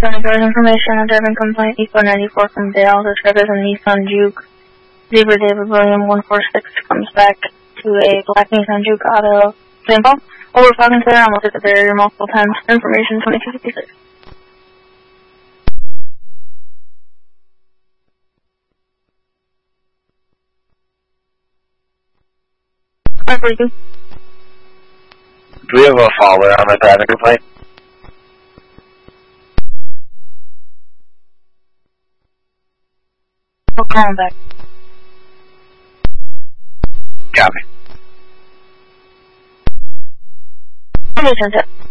Driver's information, a driving complaint, Eco 94 from Dale, described as a Nissan Juke. Zebra David William 146 comes back to a black Nissan Juke auto. Same phone. Over Falcon Center, almost at the barrier multiple times. Information 2256. Do we have a follower on the driving complaint? I'll call him back. Copy. Let me turn it.